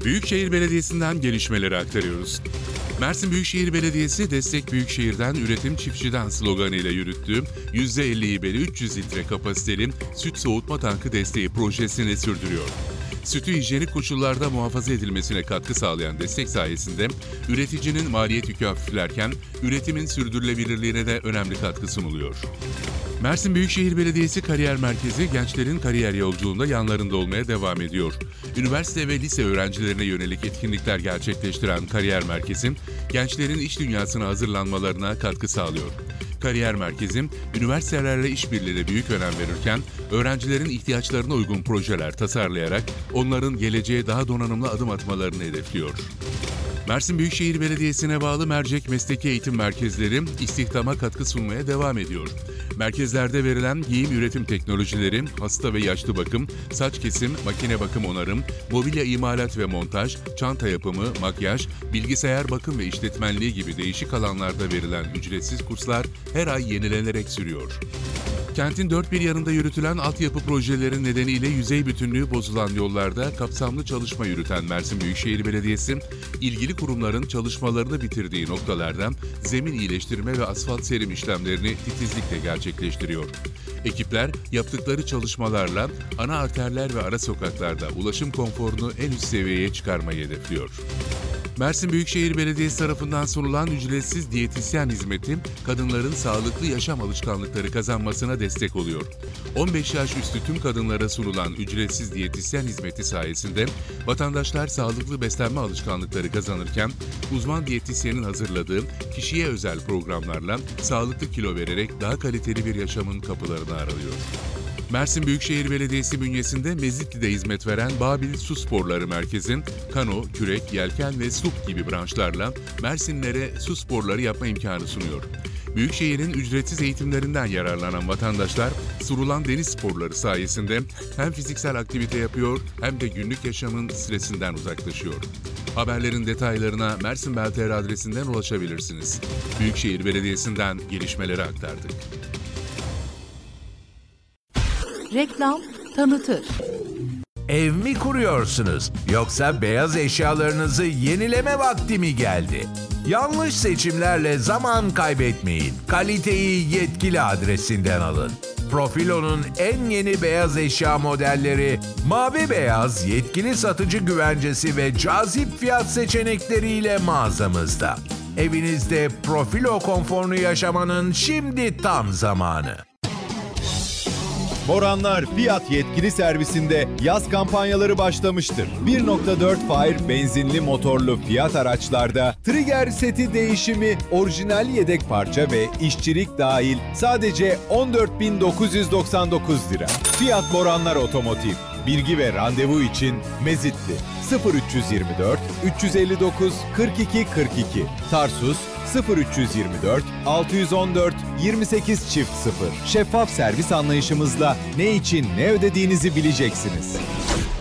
Büyükşehir Belediyesi'nden gelişmeleri aktarıyoruz. Mersin Büyükşehir Belediyesi "Destek Büyükşehir'den, üretim çiftçiden" sloganıyla yürüttüğü %50 hibeli 300 litre kapasiteli süt soğutma tankı desteği projesini sürdürüyor. Sütü hijyenik koşullarda muhafaza edilmesine katkı sağlayan destek sayesinde üreticinin maliyet yükü hafiflerken üretimin sürdürülebilirliğine de önemli katkı sunuluyor. Mersin Büyükşehir Belediyesi Kariyer Merkezi gençlerin kariyer yolculuğunda yanlarında olmaya devam ediyor. Üniversite ve lise öğrencilerine yönelik etkinlikler gerçekleştiren Kariyer Merkezi, gençlerin iş dünyasına hazırlanmalarına katkı sağlıyor. Kariyer Merkezi, üniversitelerle işbirliğine büyük önem verirken, öğrencilerin ihtiyaçlarına uygun projeler tasarlayarak onların geleceğe daha donanımlı adım atmalarını hedefliyor. Mersin Büyükşehir Belediyesi'ne bağlı Mercek Mesleki Eğitim Merkezleri istihdama katkı sunmaya devam ediyor. Merkezlerde verilen giyim üretim teknolojileri, hasta ve yaşlı bakım, saç kesim, makine bakım onarım, mobilya imalat ve montaj, çanta yapımı, makyaj, bilgisayar bakım ve işletmenliği gibi değişik alanlarda verilen ücretsiz kurslar her ay yenilenerek sürüyor. Kentin dört bir yanında yürütülen altyapı projeleri nedeniyle yüzey bütünlüğü bozulan yollarda kapsamlı çalışma yürüten Mersin Büyükşehir Belediyesi, ilgili kurumların çalışmalarını bitirdiği noktalardan zemin iyileştirme ve asfalt serim işlemlerini titizlikle gerçekleştiriyor. Ekipler yaptıkları çalışmalarla ana arterler ve ara sokaklarda ulaşım konforunu en üst seviyeye çıkarmayı hedefliyor. Mersin Büyükşehir Belediyesi tarafından sunulan ücretsiz diyetisyen hizmeti, kadınların sağlıklı yaşam alışkanlıkları kazanmasına destek oluyor. 15 yaş üstü tüm kadınlara sunulan ücretsiz diyetisyen hizmeti sayesinde vatandaşlar sağlıklı beslenme alışkanlıkları kazanırken, uzman diyetisyenin hazırladığı kişiye özel programlarla sağlıklı kilo vererek daha kaliteli bir yaşamın kapılarını aralıyor. Mersin Büyükşehir Belediyesi bünyesinde Mezitli'de hizmet veren Babil Su Sporları Merkezi, kano, kürek, yelken ve SUP gibi branşlarla Mersinlilere su sporları yapma imkanı sunuyor. Büyükşehir'in ücretsiz eğitimlerinden yararlanan vatandaşlar, sunulan deniz sporları sayesinde hem fiziksel aktivite yapıyor hem de günlük yaşamın stresinden uzaklaşıyor. Haberlerin detaylarına Mersin Belter adresinden ulaşabilirsiniz. Büyükşehir Belediyesi'nden gelişmeleri aktardık. Reklam tanıtır. Ev mi kuruyorsunuz yoksa beyaz eşyalarınızı yenileme vakti mi geldi? Yanlış seçimlerle zaman kaybetmeyin. Kaliteyi yetkili adresinden alın. Profilo'nun en yeni beyaz eşya modelleri mavi beyaz yetkili satıcı güvencesi ve cazip fiyat seçenekleriyle mağazamızda. Evinizde Profilo konforunu yaşamanın şimdi tam zamanı. Boranlar Fiyat yetkili servisinde yaz kampanyaları başlamıştır. 1.4 Fire benzinli motorlu Fiat araçlarda trigger seti değişimi, orijinal yedek parça ve işçilik dahil sadece 14.999 lira. Fiyat Boranlar Otomotiv. Bilgi ve randevu için Mezitli 0324 359 42 42, Tarsus 0324 614 28 çift 0. Şeffaf servis anlayışımızla ne için ne ödediğinizi bileceksiniz.